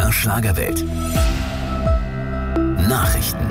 BR Schlagerwelt. Nachrichten.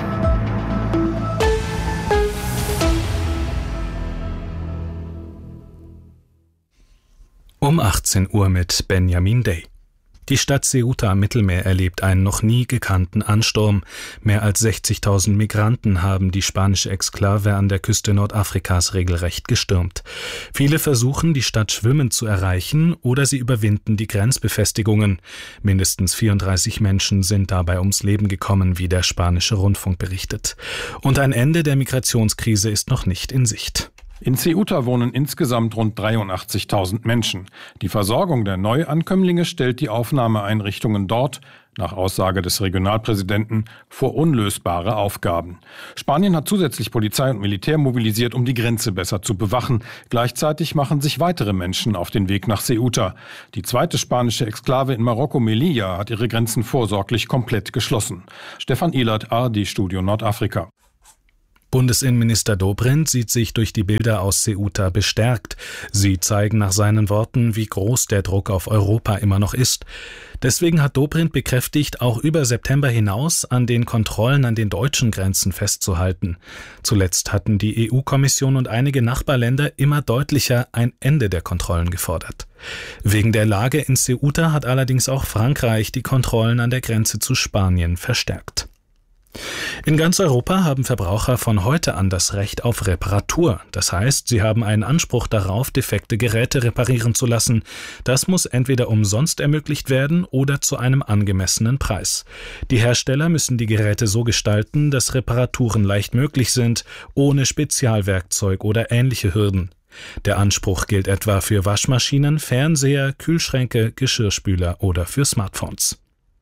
Um 18 Uhr mit Benjamin Day. Die Stadt Ceuta am Mittelmeer erlebt einen noch nie gekannten Ansturm. Mehr als 60.000 Migranten haben die spanische Exklave an der Küste Nordafrikas regelrecht gestürmt. Viele versuchen, die Stadt schwimmend zu erreichen, oder sie überwinden die Grenzbefestigungen. Mindestens 34 Menschen sind dabei ums Leben gekommen, wie der spanische Rundfunk berichtet. Und ein Ende der Migrationskrise ist noch nicht in Sicht. In Ceuta wohnen insgesamt rund 83.000 Menschen. Die Versorgung der Neuankömmlinge stellt die Aufnahmeeinrichtungen dort, nach Aussage des Regionalpräsidenten, vor unlösbare Aufgaben. Spanien hat zusätzlich Polizei und Militär mobilisiert, um die Grenze besser zu bewachen. Gleichzeitig machen sich weitere Menschen auf den Weg nach Ceuta. Die zweite spanische Exklave in Marokko, Melilla, hat ihre Grenzen vorsorglich komplett geschlossen. Stefan Ehlert, ARD Studio Nordafrika. Bundesinnenminister Dobrindt sieht sich durch die Bilder aus Ceuta bestärkt. Sie zeigen nach seinen Worten, wie groß der Druck auf Europa immer noch ist. Deswegen hat Dobrindt bekräftigt, auch über September hinaus an den Kontrollen an den deutschen Grenzen festzuhalten. Zuletzt hatten die EU-Kommission und einige Nachbarländer immer deutlicher ein Ende der Kontrollen gefordert. Wegen der Lage in Ceuta hat allerdings auch Frankreich die Kontrollen an der Grenze zu Spanien verstärkt. In ganz Europa haben Verbraucher von heute an das Recht auf Reparatur. Das heißt, sie haben einen Anspruch darauf, defekte Geräte reparieren zu lassen. Das muss entweder umsonst ermöglicht werden oder zu einem angemessenen Preis. Die Hersteller müssen die Geräte so gestalten, dass Reparaturen leicht möglich sind, ohne Spezialwerkzeug oder ähnliche Hürden. Der Anspruch gilt etwa für Waschmaschinen, Fernseher, Kühlschränke, Geschirrspüler oder für Smartphones.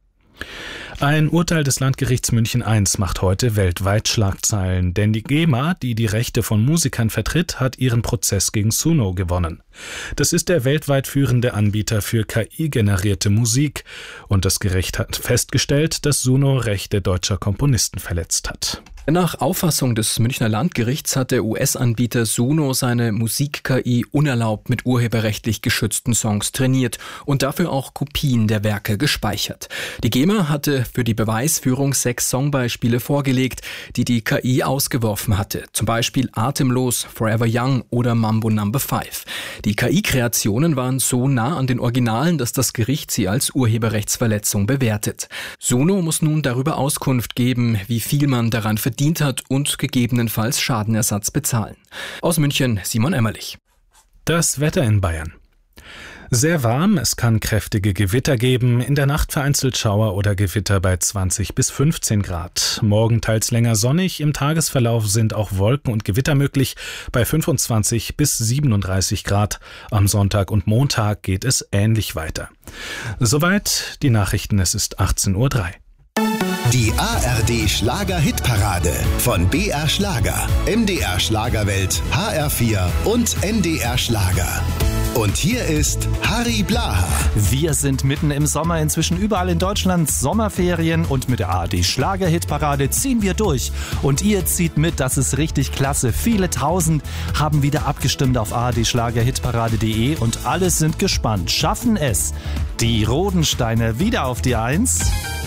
Ein Urteil des Landgerichts München I macht heute weltweit Schlagzeilen, denn die GEMA, die die Rechte von Musikern vertritt, hat ihren Prozess gegen Suno gewonnen. Das ist der weltweit führende Anbieter für KI-generierte Musik, und das Gericht hat festgestellt, dass Suno Rechte deutscher Komponisten verletzt hat. Nach Auffassung des Münchner Landgerichts hat der US-Anbieter Suno seine Musik-KI unerlaubt mit urheberrechtlich geschützten Songs trainiert und dafür auch Kopien der Werke gespeichert. Die GEMA hatte für die Beweisführung 6 Songbeispiele vorgelegt, die die KI ausgeworfen hatte. Zum Beispiel Atemlos, Forever Young oder Mambo No. 5. Die KI-Kreationen waren so nah an den Originalen, dass das Gericht sie als Urheberrechtsverletzung bewertet. Suno muss nun darüber Auskunft geben, wie viel man daran verdient hat und gegebenenfalls Schadenersatz bezahlen. Aus München, Simon Emmerlich. Das Wetter in Bayern. Sehr warm, es kann kräftige Gewitter geben, in der Nacht vereinzelt Schauer oder Gewitter bei 20 bis 15 Grad. Morgen teils länger sonnig, im Tagesverlauf sind auch Wolken und Gewitter möglich bei 25 bis 37 Grad. Am Sonntag und Montag geht es ähnlich weiter. Soweit die Nachrichten, es ist 18:03 Uhr. Die ARD Schlager-Hitparade von BR Schlager, MDR Schlagerwelt, HR4 und NDR Schlager. Und hier ist Harry Blaha. Wir sind mitten im Sommer, inzwischen überall in Deutschland Sommerferien, und mit der ARD Schlager-Hitparade ziehen wir durch. Und ihr zieht mit, das ist richtig klasse. Viele Tausend haben wieder abgestimmt auf ardschlagerhitparade.de und alle sind gespannt. Schaffen es die Rodensteiner wieder auf die 1?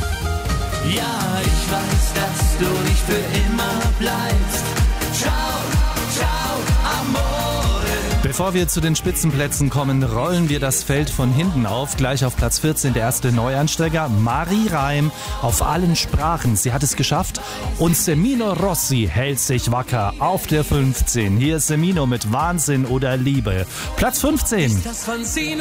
Ja, ich weiß, dass du nicht für immer bleibst. Ciao, ciao, amore. Bevor wir zu den Spitzenplätzen kommen, rollen wir das Feld von hinten auf. Gleich auf Platz 14 der erste Neuansteiger, Marie Reim, auf allen Sprachen. Sie hat es geschafft. Und Semino Rossi hält sich wacker auf der 15. Hier ist Semino mit Wahnsinn oder Liebe. Platz 15.